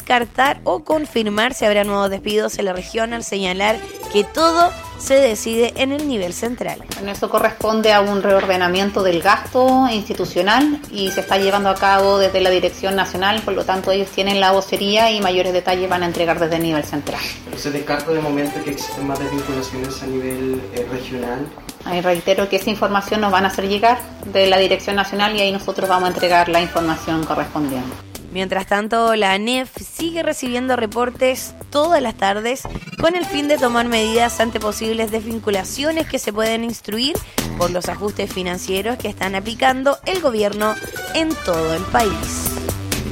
descartar o confirmar si habrá nuevos despidos en la región, al señalar que todo se decide en el nivel central. Bueno, eso corresponde a un reordenamiento del gasto institucional y se está llevando a cabo desde la Dirección Nacional, por lo tanto ellos tienen la vocería y mayores detalles van a entregar desde el nivel central. ¿Se descarta de momento que existen más desvinculaciones a nivel regional? Ahí reitero que esa información nos van a hacer llegar de la Dirección Nacional y ahí nosotros vamos a entregar la información correspondiente. Mientras tanto, la ANEF sigue recibiendo reportes todas las tardes con el fin de tomar medidas ante posibles desvinculaciones que se pueden instruir por los ajustes financieros que están aplicando el gobierno en todo el país.